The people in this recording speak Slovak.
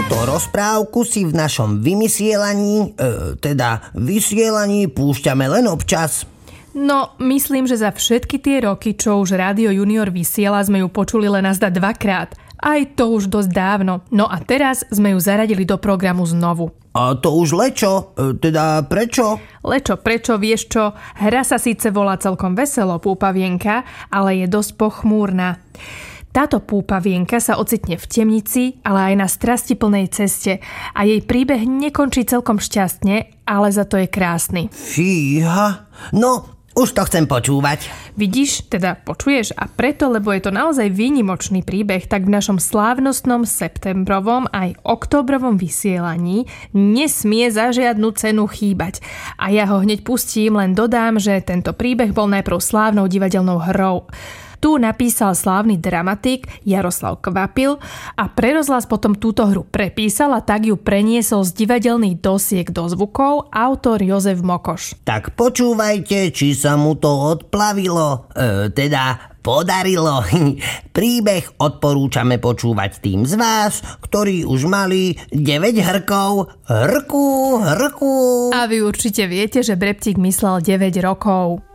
Túto rozprávku si v našom vysielaní púšťame len občas. No, myslím, že za všetky tie roky, čo už Rádio Junior vysiela, sme ju počuli len azda 2-krát. Aj to už dosť dávno. No a teraz sme ju zaradili do programu znovu. A to už Lečo? Prečo? Lečo, prečo, vieš čo? Hra sa síce volá celkom veselo, Púpavienka, ale je dosť pochmúrna. Táto púpavienka sa ocitne v temnici, ale aj na strastiplnej ceste a jej príbeh nekončí celkom šťastne, ale za to je krásny. Fíha, no už to chcem počúvať. Vidíš, teda počuješ, a preto, lebo je to naozaj výnimočný príbeh, tak v našom slávnostnom septembrovom aj októbrovom vysielaní nesmie za žiadnu cenu chýbať. A ja ho hneď pustím, len dodám, že tento príbeh bol najprv slávnou divadelnou hrou. Tu napísal slávny dramatik Jaroslav Kvapil a pre rozhlas potom túto hru prepísal a tak ju preniesol z divadelných dosiek do zvukov autor Jozef Mokoš. Tak počúvajte, či sa mu to odplavilo, podarilo. Príbeh odporúčame počúvať tým z vás, ktorí už mali 9 hrkov. Hrku. A vy určite viete, že Breptík myslel 9 rokov.